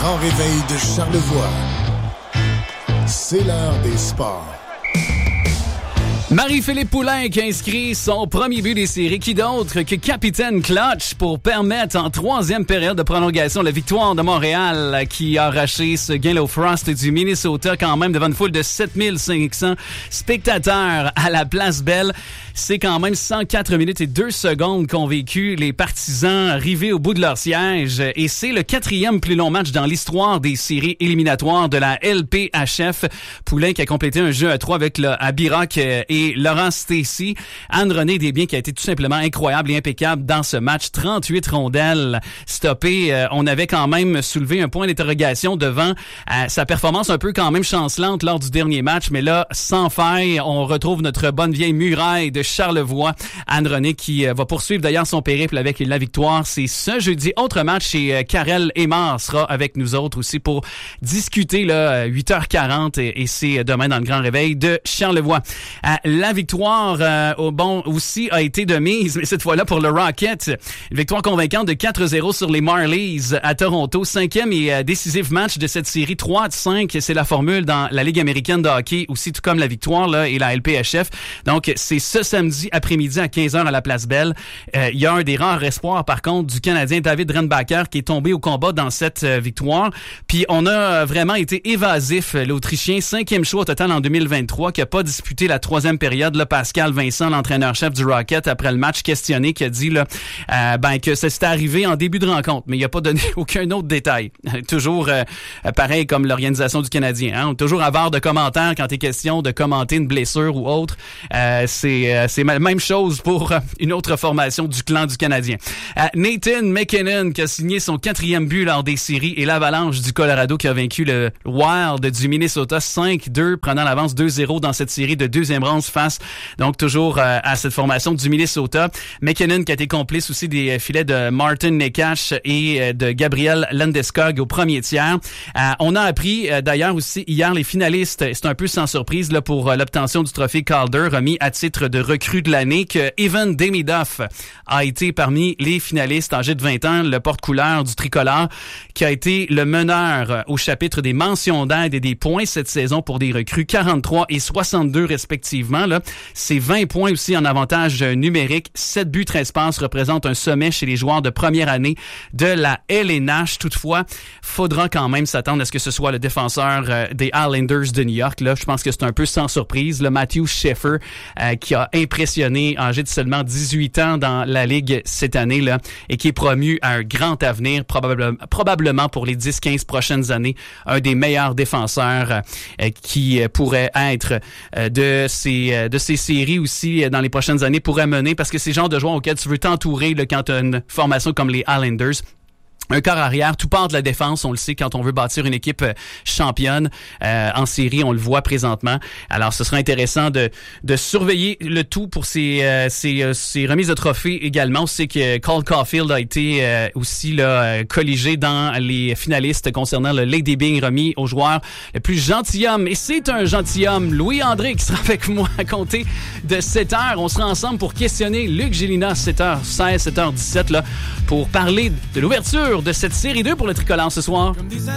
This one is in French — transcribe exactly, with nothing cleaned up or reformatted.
grand réveil de Charlevoix. C'est l'heure des sports. Marie-Philippe Poulain qui inscrit son premier but des séries. Qui d'autre que capitaine clutch pour permettre en troisième période de prolongation la victoire de Montréal qui a arraché ce Gale Frost du Minnesota quand même devant une foule de sept mille cinq cents spectateurs à la Place Belle. C'est quand même cent quatre minutes et deux secondes qu'ont vécu les partisans arrivés au bout de leur siège. Et c'est le quatrième plus long match dans l'histoire des séries éliminatoires de la L P H F. Poulain qui a complété un jeu à trois avec le Abirac et Laurent Stacey. Anne-Renée Desbiens qui a été tout simplement incroyable et impeccable dans ce match. trente-huit rondelles stoppées. Euh, on avait quand même soulevé un point d'interrogation devant euh, sa performance un peu quand même chancelante lors du dernier match. Mais là, sans faille, on retrouve notre bonne vieille muraille de Charlevoix. Anne-Renée qui euh, va poursuivre d'ailleurs son périple avec la victoire. C'est ce jeudi. Autre match et euh, Karel Aymar sera avec nous autres aussi pour discuter là, huit heures quarante et, et c'est demain dans le grand réveil de Charlevoix. Euh, la victoire euh, au bon aussi a été de mise, mais cette fois-là pour le Rocket. Une victoire convaincante de quatre zéro sur les Marlies à Toronto. Cinquième et euh, décisif match de cette série. trois à cinq, c'est la formule dans la Ligue américaine de hockey, aussi tout comme la victoire là et la L P H F. Donc, c'est ce samedi après-midi à quinze heures à la Place Belle. Euh, il y a un des rares espoirs, par contre, du Canadien David Renbacker qui est tombé au combat dans cette euh, victoire. Puis, on a vraiment été évasif. L'Autrichien, cinquième choix au total en deux mille vingt-trois, qui a pas disputé la troisième période. Là, Pascal Vincent, l'entraîneur-chef du Rocket, après le match questionné, qui a dit là, euh, ben, que ça s'était arrivé en début de rencontre, mais il a pas donné aucun autre détail. Toujours euh, pareil comme l'organisation du Canadien. Hein? Toujours avare de commentaires quand il est question de commenter une blessure ou autre. Euh, c'est euh, c'est la même chose pour euh, une autre formation du clan du Canadien. Euh, Nathan McKinnon qui a signé son quatrième but lors des séries et l'Avalanche du Colorado qui a vaincu le Wild du Minnesota cinq deux, prenant l'avance deux zéro dans cette série de deuxième ronde face donc toujours euh, à cette formation du Minnesota. McKinnon qui a été complice aussi des filets de Martin Necas et euh, de Gabriel Landeskog au premier tiers. Euh, on a appris euh, d'ailleurs aussi hier les finalistes, c'est un peu sans surprise là pour euh, l'obtention du trophée Calder remis à titre de recrue de l'année, que Evan Demidoff a été parmi les finalistes âgé de vingt ans, le porte-couleur du tricolore, qui a été le meneur au chapitre des mentions d'aide et des points cette saison pour des recrues quarante-trois et soixante-deux respectivement. Là. C'est vingt points aussi en avantage numérique. sept buts, treize passes représentent un sommet chez les joueurs de première année de la L N H. Toutefois, faudra quand même s'attendre à ce que ce soit le défenseur euh, des Islanders de New York. Là, je pense que c'est un peu sans surprise. Le Matthew Sheffer euh, qui a impressionné âgé de seulement dix-huit ans dans la Ligue cette année là, et qui est promu à un grand avenir, probablement, probablement pour les dix quinze prochaines années, un des meilleurs défenseurs euh, qui euh, pourrait être euh, de ces euh, de ces séries aussi euh, dans les prochaines années, pourrait mener, parce que c'est le genre de joueur auquel tu veux t'entourer là, quand tu as une formation comme les Islanders. Un corps arrière, tout part de la défense, on le sait quand on veut bâtir une équipe euh, championne euh, en série, on le voit présentement. Alors, ce sera intéressant de de surveiller le tout pour ces euh, ces, euh, ces remises de trophées également. On sait que Cole Caulfield a été euh, aussi là euh, colligé dans les finalistes concernant le Lady Byng remis au joueur le plus gentilhomme. Et c'est un gentilhomme, Louis-André, qui sera avec moi à compter de sept heures. On sera ensemble pour questionner Luc Gélina, sept heures seize, sept heures dix-sept, là, pour parler de l'ouverture de cette série deux pour le tricolore ce soir.